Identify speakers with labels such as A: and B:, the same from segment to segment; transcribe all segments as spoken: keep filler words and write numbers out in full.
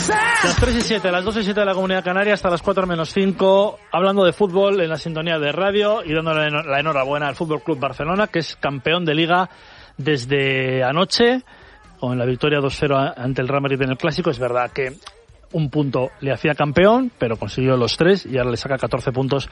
A: Las tres y siete, las dos y siete de la Comunidad Canaria, hasta las cuatro menos cinco, hablando de fútbol en la sintonía de radio y dándole la enhorabuena al Fútbol Club Barcelona, que es campeón de Liga desde anoche, con la victoria dos cero ante el Real Madrid en el Clásico. Es verdad que un punto le hacía campeón, pero consiguió los tres y ahora le saca catorce puntos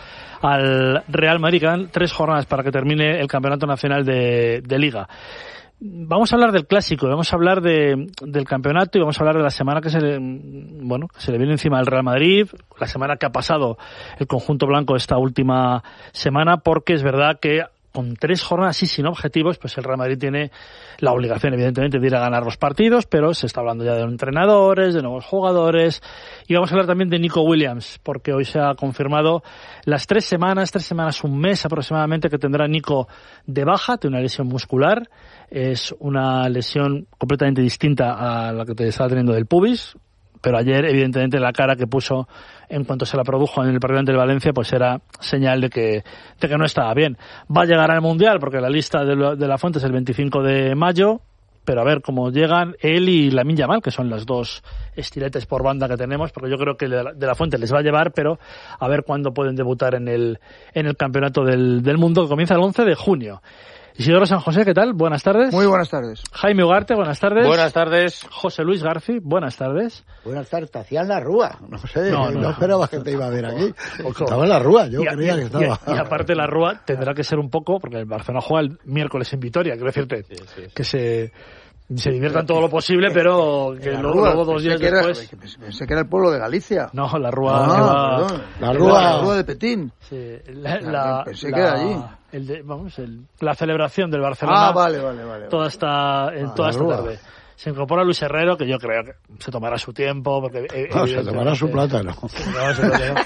A: al Real Madrid. Quedan tres jornadas para que termine el Campeonato Nacional de, de Liga. Vamos a hablar del Clásico, vamos a hablar de, del campeonato y vamos a hablar de la semana que se le, bueno, que se le viene encima al Real Madrid, la semana que ha pasado el conjunto blanco esta última semana, porque es verdad que con tres jornadas y sin objetivos, pues el Real Madrid tiene la obligación, evidentemente, de ir a ganar los partidos, pero se está hablando ya de entrenadores, de nuevos jugadores, y vamos a hablar también de Nico Williams, porque hoy se ha confirmado las tres semanas, tres semanas, un mes aproximadamente, que tendrá Nico de baja, de una lesión muscular. Es una lesión completamente distinta a la que te estaba teniendo del pubis, pero ayer, evidentemente, la cara que puso en cuanto se la produjo en el partido ante el Valencia, pues era señal de que, de que no estaba bien. Va a llegar al Mundial, porque la lista de, lo, de la Fuente es el veinticinco de mayo, pero a ver cómo llegan él y Lamine Yamal, que son las dos estiletes por banda que tenemos, porque yo creo que de la, de la Fuente les va a llevar, pero a ver cuándo pueden debutar en el, en el Campeonato del, del Mundo, que comienza el once de junio. Isidoro San José, ¿qué tal? Buenas tardes.
B: Muy buenas tardes.
A: Jaime Ugarte, buenas tardes.
C: Buenas tardes.
A: José Luis Garci, buenas tardes.
B: Buenas tardes. Te hacían la rúa. No sé,
A: no,
B: no,
A: no
B: esperaba que te iba a ver aquí. Estaba en la rúa, yo
A: y,
B: creía
A: y,
B: que estaba.
A: Y, y aparte la rúa tendrá que ser un poco, porque el Barcelona juega el miércoles en Vitoria, quiero decirte, sí, sí, sí. que se... se diviertan todo lo posible, pero que luego,
B: Rúa,
A: luego dos días
B: que era,
A: después...
B: Pensé que era el pueblo de Galicia.
A: No, la Rúa...
B: Ah,
A: va...
B: perdón. La Rúa, la Rúa de Petín.
A: Sí, la, la,
B: pensé
A: la,
B: que era allí.
A: El de, vamos, el, la celebración del Barcelona...
B: Ah, vale, vale, vale.
A: Toda esta, en
B: ah,
A: toda esta
B: Rúa.
A: tarde. Se incorpora Luis Herrero, que yo creo que se tomará su tiempo, porque...
B: No, se tomará su plátano.
A: Se tomará su plátano.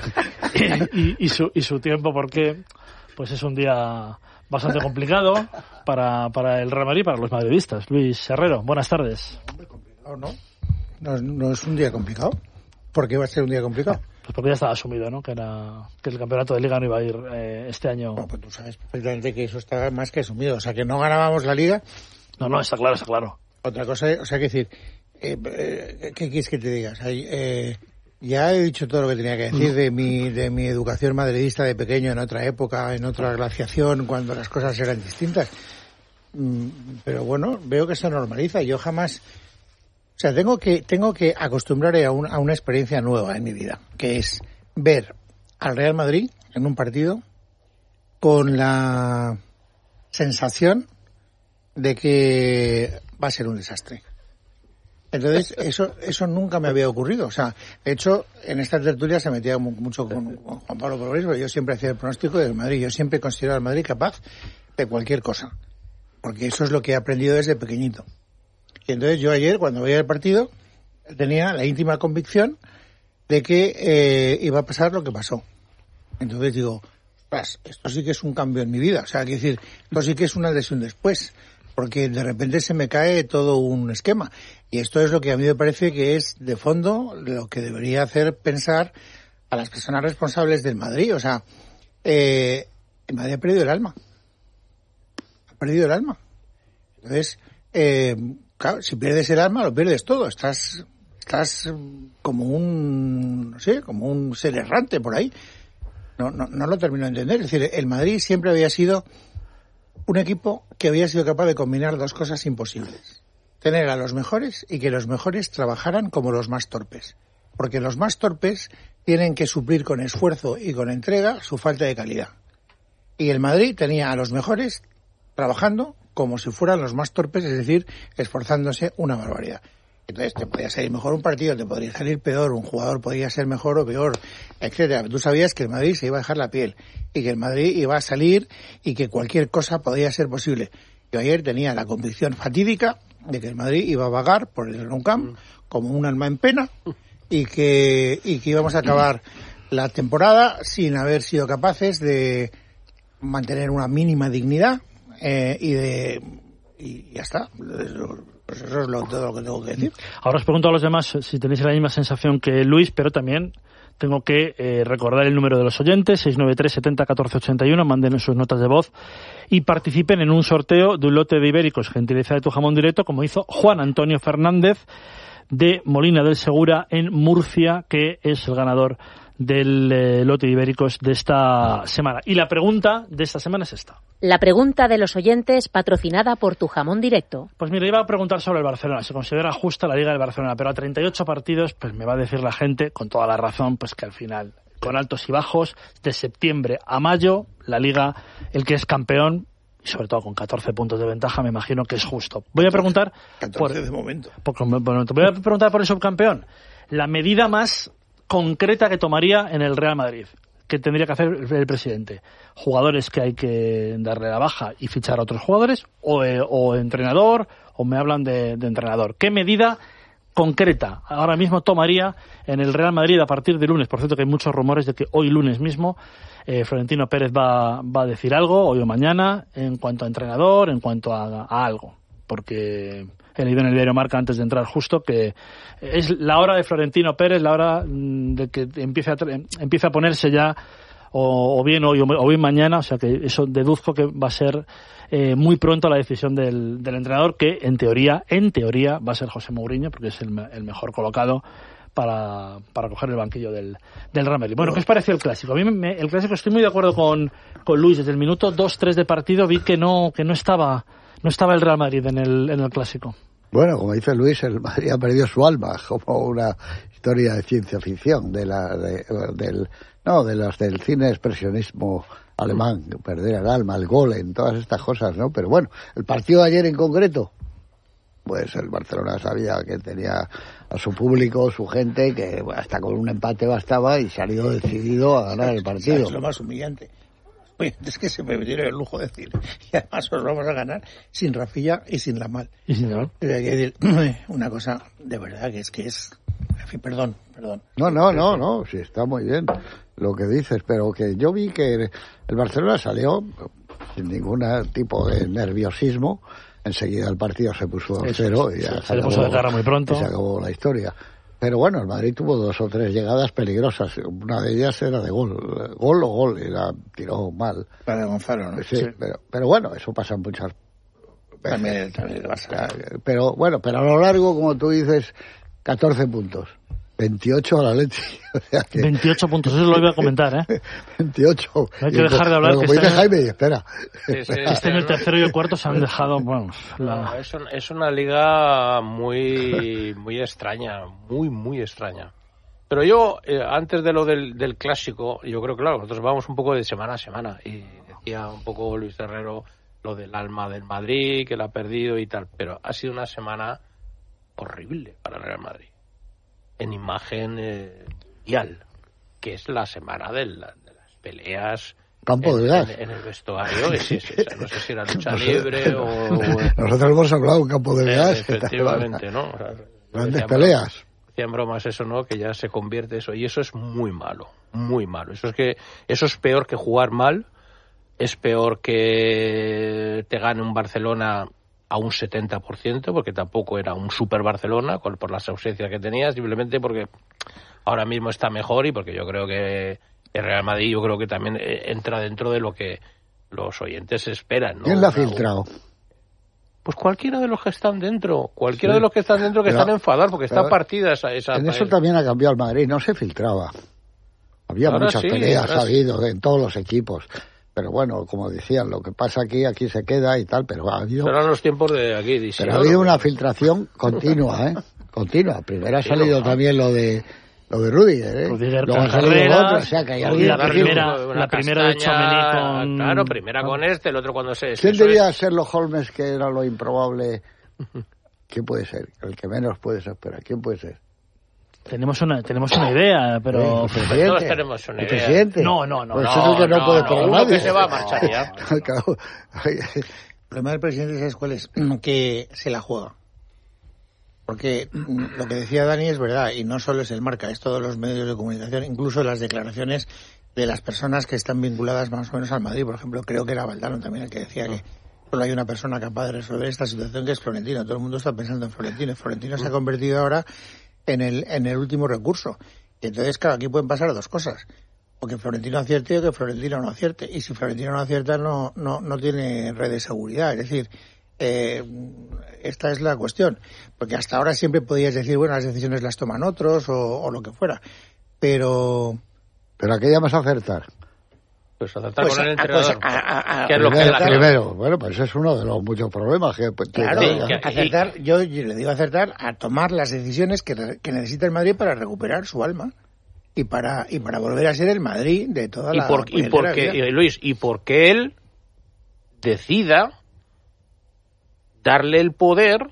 A: y, y, y, su, y su tiempo, porque pues es un día... bastante complicado para, para el Real Madrid, para los madridistas. Luis Herrero, buenas tardes.
D: Complicado, ¿no? No, no es un día complicado. ¿Por qué va a ser un día complicado?
A: Pues porque ya estaba asumido, ¿no? Que era que el campeonato de Liga no iba a ir eh, este año.
D: Bueno, pues tú sabes perfectamente que eso está más que asumido. O sea, que no ganábamos la Liga.
A: No, no, está claro, está claro.
D: Otra cosa, o sea, que decir, eh, eh, ¿qué quieres que te digas? Eh, Ya he dicho todo lo que tenía que decir de mi, de mi educación madridista de pequeño en otra época, en otra glaciación, cuando las cosas eran distintas. Pero bueno, veo que se normaliza. Yo jamás... O sea, tengo que, tengo que acostumbrarme a, un, a una experiencia nueva en mi vida, que es ver al Real Madrid en un partido con la sensación de que va a ser un desastre. Entonces, eso eso nunca me había ocurrido. O sea, de hecho, en esta tertulia se metía mucho con, con Juan Pablo Progreso, porque yo siempre hacía el pronóstico del Madrid. Yo siempre considero al Madrid capaz de cualquier cosa, porque eso es lo que he aprendido desde pequeñito. Y entonces yo ayer, cuando veía el partido, tenía la íntima convicción de que eh, iba a pasar lo que pasó. Entonces digo, ostras, esto sí que es un cambio en mi vida. O sea, quiero decir, esto sí que es una lesión después, porque de repente se me cae todo un esquema. Y esto es lo que a mí me parece que es, de fondo, lo que debería hacer pensar a las personas responsables del Madrid. O sea, eh, el Madrid ha perdido el alma. Ha perdido el alma. Entonces, eh, claro, si pierdes el alma, lo pierdes todo. Estás, estás como un, no sé, como un ser errante por ahí. No, no, no lo termino de entender. Es decir, el Madrid siempre había sido un equipo que había sido capaz de combinar dos cosas imposibles. Tener a los mejores y que los mejores trabajaran como los más torpes. Porque los más torpes tienen que suplir con esfuerzo y con entrega su falta de calidad. Y el Madrid tenía a los mejores trabajando como si fueran los más torpes, es decir, esforzándose una barbaridad. Entonces te podía salir mejor un partido, te podría salir peor, un jugador podía ser mejor o peor, etcétera. Tú sabías que el Madrid se iba a dejar la piel y que el Madrid iba a salir y que cualquier cosa podía ser posible. Yo ayer tenía la convicción fatídica de que el Madrid iba a vagar por el Nou Camp como un alma en pena y que, y que íbamos a acabar la temporada sin haber sido capaces de mantener una mínima dignidad eh, y de y ya está. Pues eso es lo, todo lo que tengo que decir.
A: Ahora os pregunto a los demás si tenéis la misma sensación que Luis, pero también tengo que eh, recordar el número de los oyentes, seis nueve tres, setenta, catorce ochenta y uno, manden sus notas de voz y participen en un sorteo de un lote de ibéricos, gentileza de Tu Jamón Directo, como hizo Juan Antonio Fernández de Molina del Segura en Murcia, que es el ganador del eh, lote de ibéricos de esta semana. Y la pregunta de esta semana es esta.
C: La pregunta de los oyentes, patrocinada por Tu Jamón Directo.
A: Pues mira, iba a preguntar sobre el Barcelona. Se considera justa la Liga del Barcelona, pero a treinta y ocho partidos, pues me va a decir la gente, con toda la razón, pues que al final, con altos y bajos, de septiembre a mayo, la Liga, el que es campeón, y sobre todo con catorce puntos de ventaja, me imagino que es justo. Voy a preguntar...
D: catorce
A: por,
D: de momento.
A: Por, por, por, voy a preguntar por el subcampeón. La medida más concreta que tomaría en el Real Madrid, que tendría que hacer el presidente. Jugadores que hay que darle la baja y fichar a otros jugadores, o, eh, o entrenador, o me hablan de, de entrenador. ¿Qué medida concreta ahora mismo tomaría en el Real Madrid a partir de lunes? Por cierto, que hay muchos rumores de que hoy lunes mismo eh, Florentino Pérez va, va a decir algo, hoy o mañana, en cuanto a entrenador, en cuanto a, a algo. Porque he leído en el diario Marca antes de entrar justo que es la hora de Florentino Pérez, la hora de que empiece a, empiece a ponerse ya o, o bien hoy o bien mañana, o sea que eso deduzco que va a ser eh, muy pronto la decisión del, del entrenador, que en teoría, en teoría va a ser José Mourinho, porque es el, el mejor colocado para, para coger el banquillo del, del Real Madrid. Bueno, ¿qué os pareció el clásico? A mí me, el clásico, estoy muy de acuerdo con, con Luis. Desde el minuto dos tres de partido vi que no, que no estaba no estaba el Real Madrid en el, en el clásico.
B: Bueno, como dice Luis, el Madrid ha perdido su alma, como una historia de ciencia ficción, de la, de, del, no, de las del cine expresionismo alemán, perder el alma, el gol, en todas estas cosas, ¿no? Pero bueno, el partido de ayer en concreto, pues el Barcelona sabía que tenía a su público, su gente, que hasta con un empate bastaba y salió decidido a ganar el partido.
D: Es lo más humillante. Oye, es que se me dieron el lujo de decir, y además os vamos a ganar sin Rafilla y sin Lamal.
A: ¿Y sin Lamal?
D: Una cosa de verdad que es que es... En fin, perdón, perdón.
B: No, no, no, no, sí está muy bien lo que dices, pero que yo vi que el Barcelona salió sin ningún tipo de nerviosismo. Enseguida el partido se puso a cero y ya
A: se, se le puso de cara muy pronto.
B: Y se acabó la historia. Pero bueno, el Madrid tuvo dos o tres llegadas peligrosas. Una de ellas era de gol. Gol o gol, y la tiró mal.
D: La de Gonzalo, ¿no?
B: Sí, sí. Pero, pero bueno, eso pasa en muchas veces.
D: También, también el Barça.
B: Pero bueno, pero a lo largo, como tú dices, catorce puntos. veintiocho a la leche. O sea que...
A: veintiocho puntos, eso lo iba a comentar, ¿eh?
B: veintiocho.
A: Hay que dejar de hablar.
B: Pero como
A: que
B: dice
A: este
B: Jaime, espera.
E: Sí, sí,
A: este en el tercero y el cuarto se han dejado, bueno... La...
E: No, es, un, es una liga muy muy extraña, muy, muy extraña. Pero yo, eh, antes de lo del, del clásico, yo creo que, claro, nosotros vamos un poco de semana a semana. Y decía un poco Luis Herrero lo del alma del Madrid, que la ha perdido y tal. Pero ha sido una semana horrible para el Real Madrid. En imagen eh, mundial, que es la semana de, la, de las peleas
B: campo
E: en,
B: de gas
E: en, en el vestuario, es, es, es, no sé si era lucha libre o, o
B: nosotros hemos hablado de un campo de
E: eh,
B: gas,
E: efectivamente, ¿no? O sea,
B: grandes peleas,
E: hacían bromas eso, ¿no? Que ya se convierte eso, y eso es muy malo, muy malo. Eso es que eso es peor que jugar mal, es peor que te gane un Barcelona a un setenta por ciento, porque tampoco era un super Barcelona por las ausencias que tenía, simplemente porque ahora mismo está mejor y porque yo creo que el Real Madrid yo creo que también entra dentro de lo que los oyentes esperan, ¿no?
B: ¿Quién la ha filtrado?
E: Pues cualquiera de los que están dentro, cualquiera sí. de los que están dentro que pero, están enfadados porque está partida esa... esa
B: en eso también ha cambiado el Madrid, no se filtraba. Había ahora muchas sí, peleas, ha habido sí. en todos los equipos. Pero bueno, como decían, lo que pasa aquí, aquí se queda y tal, pero ha habido...
E: Serán los tiempos de aquí, dice.
B: Pero ha habido una filtración continua, ¿eh? Continua. Primero ha salido también lo de lo de Rudiger, ¿eh?
A: Rudiger,
B: luego ha salido otro, o sea que hay alguien...
A: La primera, la primera de Tchouaméni con...
E: Claro, primera con este, el otro cuando se...
B: ¿Quién diría es... Sherlock Holmes, que era lo improbable? ¿Quién puede ser? El que menos puedes esperar. ¿Quién puede ser?
A: Tenemos una tenemos una idea, pero...
B: ¿El presidente?
E: Todos tenemos una idea.
B: ¿El presidente?
A: No, no, no.
B: Pues
E: no,
B: eso es el que no,
E: no
B: puede
E: no,
B: esperar
E: uno
B: nadie.
E: que se va a marchar ya.
D: El problema del presidente, ¿sabes cuál es? Que se la juega. Porque lo que decía Dani es verdad, y no solo es el Marca, es todos los medios de comunicación, incluso las declaraciones de las personas que están vinculadas más o menos al Madrid. Por ejemplo, creo que era Valdano también el que decía que solo hay una persona capaz de resolver esta situación, que es Florentino. Todo el mundo está pensando en Florentino. Florentino se ha convertido ahora en el en el último recurso. Y entonces, claro, aquí pueden pasar dos cosas. O que Florentino acierte o que Florentino no acierte. Y si Florentino no acierta, no no no tiene red de seguridad. Es decir, Eh, esta es la cuestión, porque hasta ahora siempre podías decir, bueno, las decisiones las toman otros o, o lo que fuera, pero...
B: ¿Pero a qué llamas a acertar?
E: Pues acertar
D: Pues
E: con el
D: a-
E: entrenador.
D: pues a- a- a-
E: que es lo que
B: Primero,
E: es la
B: primero, bueno, pues es uno de los muchos problemas que... que-
D: Claro,
E: Sí,
B: que-
E: que-
D: acertar, yo, yo le digo acertar a tomar las decisiones que, re- que necesita el Madrid para recuperar su alma y para y para volver a ser el Madrid de toda
E: y
D: la
E: por, y
D: puñetera
E: porque
D: vida.
E: y Luis y porque él decida darle el poder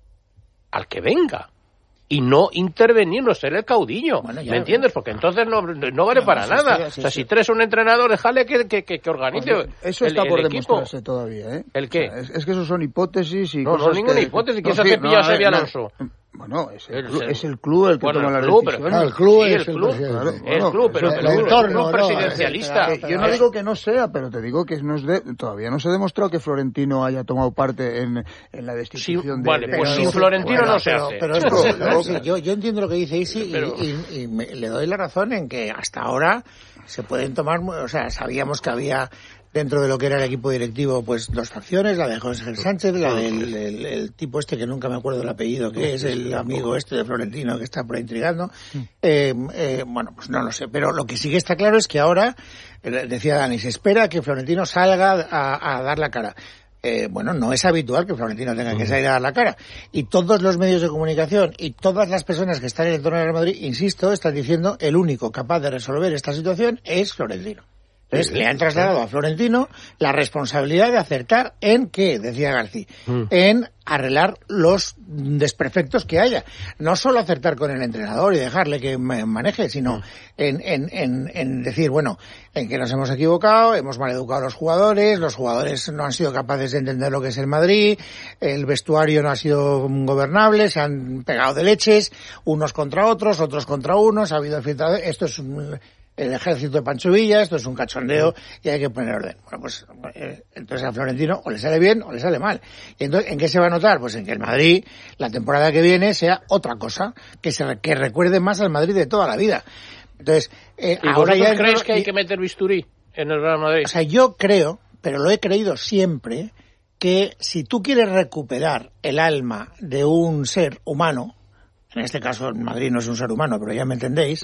E: al que venga y no intervenir, no ser el caudillo.
D: Bueno, ya,
E: ¿me entiendes? Porque entonces no, no vale
D: No,
E: para
D: sí,
E: nada.
D: sí, sí,
E: o sea,
D: sí.
E: si tú eres un entrenador, déjale que, que, que, que organice
F: Oye, eso
E: el,
F: está por
E: el equipo.
F: demostrarse todavía, ¿eh?
E: ¿El qué?
F: O sea, es, es que eso son hipótesis y
E: No, no,
F: cosas
E: ninguna
F: que-
E: hipótesis. ¿Quién
F: No,
E: se
F: sí,
E: cepilla a
F: no,
E: Xabi
F: no,
E: Alonso?
F: Bueno, es el,
E: El-
F: club,
E: el-
F: es el club el que
E: bueno,
F: toma
E: el
F: las
E: club, pero-
F: decisiones.
B: No, el club
E: Sí,
B: es
E: el
B: el
E: club.
B: presidente.
F: Claro,
E: El
F: bueno,
E: club, pero,
B: el
E: pero el
B: entorno,
E: club
B: no,
E: presidencialista.
F: Eh, yo no digo que no sea, pero te digo que no es de, todavía no se ha demostrado que Florentino haya tomado parte en, en la destitución
E: Sí,
F: de...
E: vale,
F: de-
E: pues
F: de-
E: sin Florentino no se
D: pero,
E: hace.
D: pero es
F: Claro,
D: que-
F: claro,
D: sí,
F: claro.
D: yo, yo entiendo lo que dice Isi y,
E: Pero-
D: y- y me- le doy la razón en que hasta ahora se pueden tomar, o sea, sabíamos que había dentro de lo que era el equipo directivo, pues dos facciones, la de José Sánchez, la del el, el tipo este que nunca me acuerdo el apellido, que es el amigo este de Florentino que está por ahí intrigando. Eh, eh, bueno, pues no lo sé, pero lo que sí que está claro es que ahora, eh, decía Dani, se espera que Florentino salga a, a dar la cara. Eh, bueno, no es habitual que Florentino tenga que salir a dar la cara. Y todos los medios de comunicación y todas las personas que están en el entorno de Real Madrid, insisto, están diciendo el único capaz de resolver esta situación es Florentino. Entonces, le han trasladado a Florentino la responsabilidad de acertar en qué, decía García,
E: Mm.
D: en arreglar los desperfectos que haya. No solo acertar con el entrenador y dejarle que ma- maneje, sino en, en, en, en decir, bueno, en que nos hemos equivocado, hemos maleducado a los jugadores, los jugadores no han sido capaces de entender lo que es el Madrid, el vestuario no ha sido gobernable, se han pegado de leches, unos contra otros, otros contra unos, ha habido filtrado, esto es un... el ejército de Pancho Villa, esto es un cachondeo y hay que poner orden. Bueno, pues eh, entonces a Florentino o le sale bien o le sale mal. Y entonces, ¿en qué se va a notar? Pues en que el Madrid, la temporada que viene, sea otra cosa, que se que recuerde más al Madrid de toda la vida. Entonces, eh,
E: ¿Y
D: ahora
E: vosotros
D: ya...
E: creéis que hay
D: y-
E: que meter bisturí en el Real Madrid?
D: O sea, yo creo, pero lo he creído siempre, que si tú quieres recuperar el alma de un ser humano, en este caso en Madrid no es un ser humano, pero ya me entendéis,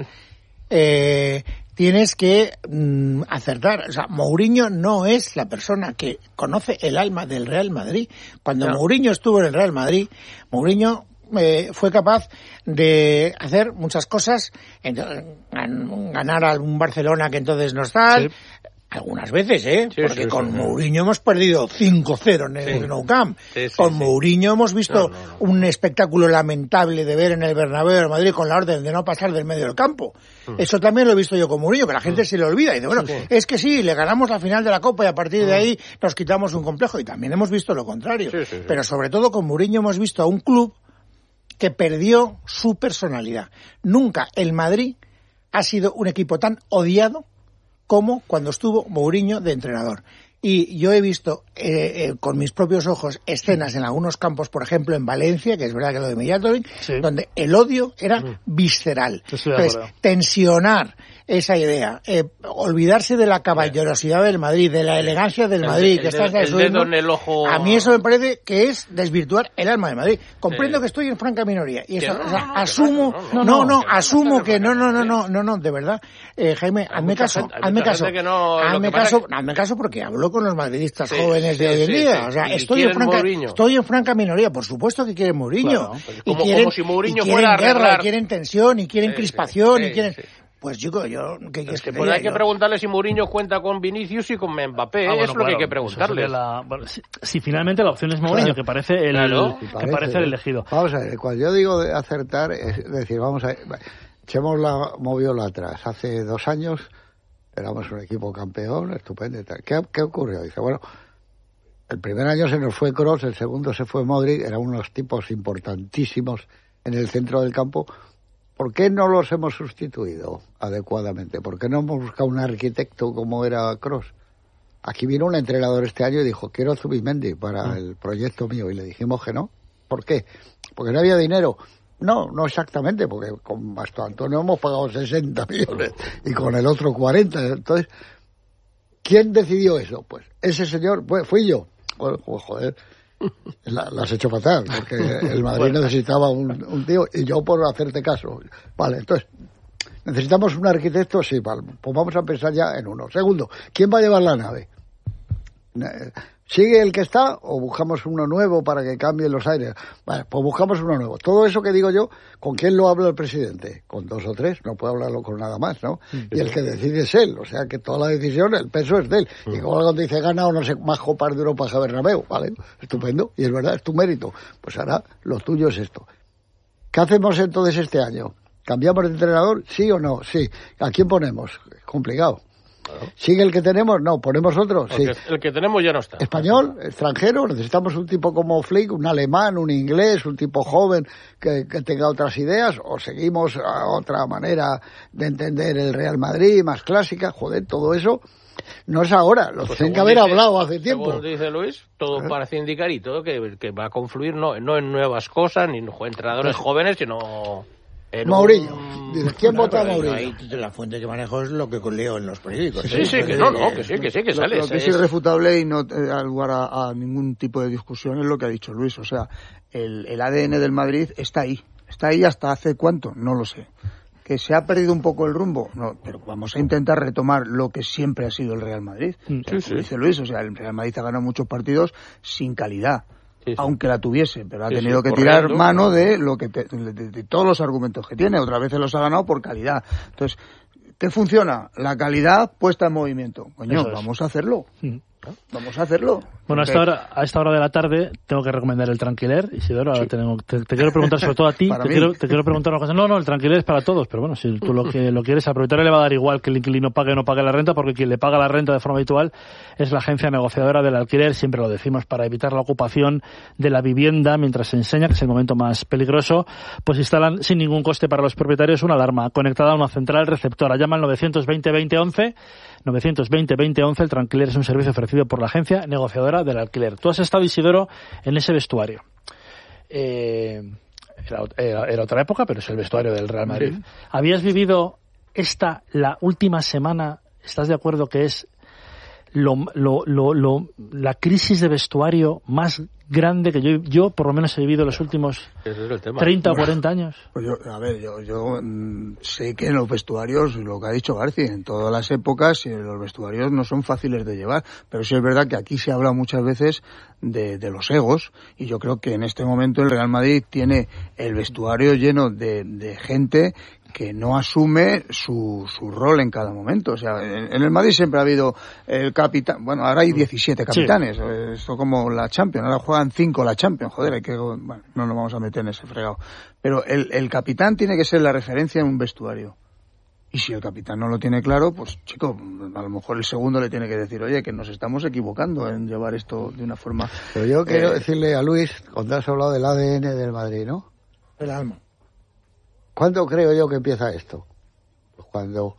D: eh, tienes que mm, acertar. O sea, Mourinho no es la persona que conoce el alma del Real Madrid. Cuando
E: No.
D: Mourinho estuvo en el Real Madrid, Mourinho eh, fue capaz de hacer muchas cosas, ent- gan- ganar a un Barcelona que entonces no está,
E: Sí.
D: algunas veces, ¿eh?
E: Sí,
D: Porque
E: sí,
D: con
E: sí.
D: Mourinho hemos perdido cinco cero en el
E: Sí.
D: Nou Camp.
E: Sí, sí,
D: con
E: sí.
D: Mourinho hemos visto
E: No, no, no.
D: un espectáculo lamentable de ver en el Bernabéu de Madrid con la orden de no pasar del medio del campo. Eso también lo he visto yo con Mourinho, que la gente se le olvida. Y dice, bueno, es que sí, le ganamos la final de la Copa y a partir de ahí nos quitamos un complejo. Y también hemos visto lo contrario.
E: Sí, sí, sí.
D: Pero sobre todo con Mourinho hemos visto a un club que perdió su personalidad. Nunca el Madrid ha sido un equipo tan odiado como cuando estuvo Mourinho de entrenador. Y yo he visto eh, eh, con mis propios ojos escenas en algunos campos, por ejemplo en Valencia, que es verdad que lo de Mijatovic,
A: Sí.
D: donde el odio era visceral.
A: Estoy de
D: Entonces,
A: acuerdo.
D: tensionar esa idea, eh, olvidarse de la caballerosidad del Madrid, de la elegancia del
E: El-
D: Madrid,
E: el
D: que
E: dedo-
D: está
E: el dedo en el ojo.
D: a mí eso me parece que es desvirtuar el alma del Madrid. Comprendo
E: Sí.
D: que estoy en franca minoría y
E: Que
D: eso,
E: no,
D: o sea,
E: no, no, que
D: asumo,
E: va,
D: no,
E: no,
D: no,
E: no, que no
D: asumo
E: está
D: que
E: en
D: no, no, no,
E: franca
D: no, no, no, de verdad, eh, Jaime,
E: Hay
D: hazme
E: mucha
D: caso,
E: gente- hay
D: hazme
E: mucha
D: caso,
E: gente que no- lo
D: hazme
E: que pasa
D: caso,
E: es que-
D: hazme caso porque hablo con los madridistas
E: Sí,
D: jóvenes de
E: sí,
D: hoy en
E: sí,
D: día,
E: sí.
D: o sea,
E: Y
D: estoy en
E: quieren
D: franca,
E: Mourinho.
D: estoy en franca minoría, por supuesto que quieren Mourinho,
A: Claro,
E: pues
D: y
E: como-
D: quieren,
E: como si Mourinho
D: y quieren
E: fuera a
D: guerra,
E: arreglar.
D: y quieren tensión, y quieren
E: Sí,
D: crispación,
E: sí,
D: y quieren,
E: sí.
D: pues chico, yo, ¿qué quieres que te
E: Pues
D: diga?
E: hay que
D: Yo-
E: preguntarle si Mourinho cuenta con Vinicius y con Mbappé.
A: Ah, bueno,
E: es lo que hay
A: claro,
E: que
A: eso
E: preguntarle.
A: sería la- bueno, si, si finalmente la opción es Mourinho,
B: Claro.
A: que parece el
E: Claro.
A: que
B: Parece,
A: parece el
B: ¿eh?
A: elegido.
B: Vamos a ver, cuando yo digo de acertar, es decir, vamos a ver, echemos la moviola atrás. Hace dos años éramos un equipo campeón, estupendo y tal. ¿Qué, qué ocurrió? Dice, bueno, el primer año se nos fue Kroos, el segundo se fue Modric, eran unos tipos importantísimos en el centro del campo. ¿Por qué no los hemos sustituido adecuadamente? ¿Por qué no hemos buscado un arquitecto como era Kroos? Aquí vino un entrenador este año y dijo, quiero Zubimendi para el proyecto mío. Y le dijimos que no. ¿Por qué? Porque no había dinero. No, no exactamente, porque con Basto Antonio hemos pagado sesenta millones y con el otro cuarenta. Entonces, ¿quién decidió eso? Pues ese señor, pues fui yo. Pues, pues, joder. La, la has hecho fatal, porque el Madrid necesitaba un, un tío, y yo por hacerte caso. Vale, entonces, ¿necesitamos un arquitecto? Sí, vale, pues vamos a pensar ya en uno. Segundo, ¿quién va a llevar la nave? ¿Sigue el que está o buscamos uno nuevo para que cambien los aires? Vale, pues buscamos uno nuevo. Todo eso que digo yo, ¿con quién lo habla el presidente? Con dos o tres, no puede hablarlo con nada más, ¿no? Y el que decide es él, o sea que toda la decisión, el peso es de él. Y como cuando dice, gana o no sé, más copas de Europa que Bernabéu, ¿vale? Estupendo, y es verdad, es tu mérito. Pues ahora, lo tuyo es esto. ¿Qué hacemos entonces este año? ¿Cambiamos de entrenador? ¿Sí o no? Sí. ¿A quién ponemos? Es complicado. Claro. ¿Sigue el que tenemos? No, ponemos otro. Sí.
E: El que tenemos ya no está.
B: ¿Español? ¿Extranjero? Necesitamos un tipo como Flick, un alemán, un inglés, un tipo joven que, que tenga otras ideas, o seguimos a otra manera de entender el Real Madrid, más clásica. Joder, todo eso no es ahora, lo pues tienen que haber dice, dicho hace tiempo.
E: Según dice Luis, todo ¿Eh? parece indicar y todo que, que va a confluir no, no en nuevas cosas, ni en entrenadores jóvenes, sino...
B: Mourinho.
D: Un...
B: ¿Quién
D: no,
B: vota a Mourinho?
D: Ahí la fuente que manejo es lo que leo en los periódicos.
E: Sí, sí, sí que no, no, que sí, que sí, que sale.
F: Lo, lo que es irrefutable y no da lugar a, a ningún tipo de discusión es lo que ha dicho Luis. O sea, el, el A D N del Madrid está ahí. Está ahí hasta hace cuánto, no lo sé. ¿Que se ha perdido un poco el rumbo? No, pero vamos a intentar retomar lo que siempre ha sido el Real Madrid. Sí, o sea, sí. Dice Luis, o sea, el Real Madrid ha ganado muchos partidos sin calidad. Sí, sí. Aunque la tuviese, pero ha sí, tenido sí, que tirar corriendo. mano de lo que te, de, de, de todos los argumentos que tiene. Otras veces los ha ganado por calidad. Entonces, ¿qué funciona? La calidad puesta en movimiento. Coño, Eso vamos es. a hacerlo. Mm. Vamos a hacerlo.
A: Bueno, a esta, hora, a esta hora de la tarde tengo que recomendar el Tranquiler, Isidoro. Ahora sí. tengo, te, te quiero preguntar sobre todo a ti. te, quiero, te quiero preguntar una cosa. No, no, el Tranquiler es para todos, pero bueno, si tú lo que lo quieres aprovechar, le va a dar igual que el inquilino pague o no pague la renta, porque quien le paga la renta de forma habitual es la agencia negociadora del alquiler. Siempre lo decimos, para evitar la ocupación de la vivienda mientras se enseña, que es el momento más peligroso, pues instalan sin ningún coste para los propietarios una alarma conectada a una central receptora. Llama al novecientos veinte veinte once. novecientos veinte veinte once. El Tranquiler es un servicio ofrecido por la agencia negociadora del alquiler. Tú has estado, Isidoro, en ese vestuario. Eh, era, era, era otra época, pero es el vestuario del Real Madrid. Sí. ¿Habías vivido esta, la última semana, estás de acuerdo que es lo, lo, lo, lo, la crisis de vestuario más grande que yo, yo por lo menos he vivido en los últimos treinta o cuarenta años?
F: Pues yo, a ver, yo, yo mmm, sé que en los vestuarios, lo que ha dicho Garci, en todas las épocas los vestuarios no son fáciles de llevar, pero sí es verdad que aquí se habla muchas veces de, de los egos, y yo creo que en este momento el Real Madrid tiene el vestuario lleno de, de gente que no asume su, su rol en cada momento. O sea, en, en el Madrid siempre ha habido el capitán, bueno, ahora hay diecisiete capitanes, sí. Esto como la Champions, ahora juegan cinco la Champions, joder, hay que, bueno, no nos vamos a meter en ese fregado. Pero el, el capitán tiene que ser la referencia en un vestuario. Y si el capitán no lo tiene claro, pues chico, a lo mejor el segundo le tiene que decir, oye, que nos estamos equivocando en llevar esto de una forma...
B: Pero yo quiero eh, decirle a Luis, cuando has hablado del A D N del Madrid, ¿no?
D: El alma.
B: ¿Cuándo creo yo que empieza esto? Pues cuando,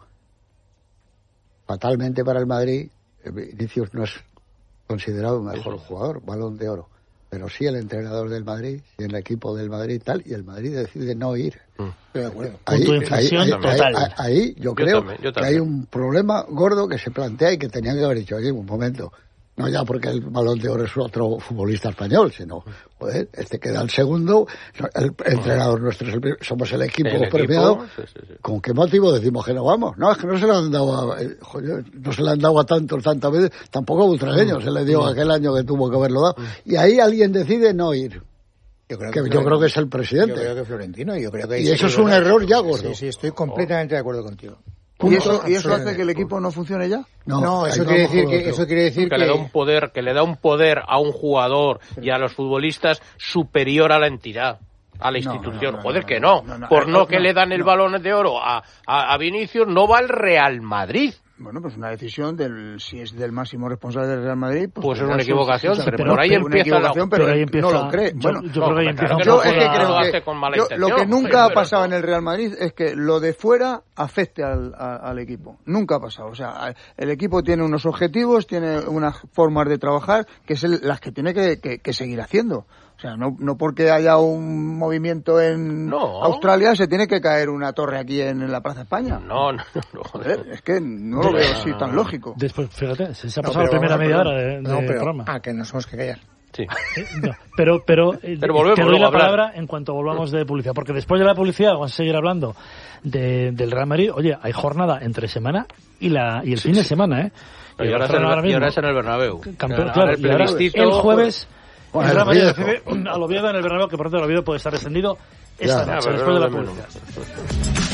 B: fatalmente para el Madrid, Vinicius no es considerado un mejor jugador, Balón de Oro, pero sí el entrenador del Madrid, y el equipo del Madrid tal, y el Madrid decide no ir.
D: Estoy de acuerdo.
B: Ahí,
A: Punto de inflexión
B: ahí,
A: total.
B: Ahí, ahí, ahí yo, yo creo también, yo que hay un problema gordo que se plantea y que tenían que haber dicho, oye, un momento. No ya porque el Balón de Oro es otro futbolista español, sino, joder, este queda el segundo, el, el entrenador nuestro es el, somos el equipo el premiado. Equipo, sí, sí, sí. ¿Con qué motivo decimos que no vamos? No, es que no se le han dado a, eh, joder, no se le han dado a tantos, tantas veces, tampoco a Butragueño, mm. se le dio mm. aquel año que tuvo que haberlo dado. Mm. Y ahí alguien decide no ir. Yo creo que, que yo creo que es el presidente.
D: Yo creo que Florentino, yo creo que...
B: Y eso es un error ya, gordo.
D: Sí, sí, estoy completamente oh. de acuerdo contigo.
F: ¿Y eso, ¿Y eso hace que el equipo no funcione ya?
D: No, no eso, quiere decir que, eso quiere decir
E: que,
D: que...
E: le da un poder, que le da un poder a un jugador y a los futbolistas superior a la entidad, a la institución. No, no, no, Joder, no, que no. no, no Por no, no que no, le dan el no. balón de oro a, a, a Vinicius, no va al Real Madrid.
F: Bueno, pues una decisión del si es del máximo responsable del Real Madrid, pues,
E: pues es una equivocación,
F: su,
E: pero, pero por ahí
F: pero
E: empieza la...
F: pero,
A: pero ahí empieza,
F: no lo cree.
A: Yo,
F: bueno,
A: yo
F: no,
A: creo que ahí empieza
F: yo es que
E: lo
F: creo
E: hace
F: que
E: con mala
F: yo,
E: intención,
F: lo que nunca ha pasado
E: esto.
F: en el Real Madrid es que lo de fuera afecte al, a, al equipo. Nunca ha pasado. O sea, el equipo tiene unos objetivos, tiene unas formas de trabajar que es el, las que tiene que, que, que seguir haciendo. O sea, no, no porque haya un movimiento en
E: no.
F: Australia se tiene que caer una torre aquí en, en la Plaza España.
E: No, no, no. Joder.
F: Es que no lo veo así tan lógico.
A: Después, fíjate, se, se ha pasado no, la primera media hora de, de
D: no, pero,
A: programa.
D: Ah, que nos hemos que callar.
E: Sí.
A: No, pero pero, eh,
E: pero volvemos
A: te doy la
E: a hablar.
A: palabra en cuanto volvamos de publicidad, porque después de la publicidad vamos a seguir hablando de, del Real Madrid. Oye, hay jornada entre semana y la y el sí, fin de sí. semana, ¿eh?
E: Y, y, ahora, en el, ahora, y ahora es en el Bernabéu.
A: Campeón, claro, el, y ahora, el jueves bueno, el Real Madrid recibe al Oviedo en el Bernabéu, que por tanto el Oviedo puede estar descendido esta ya, noche, después de la publicidad.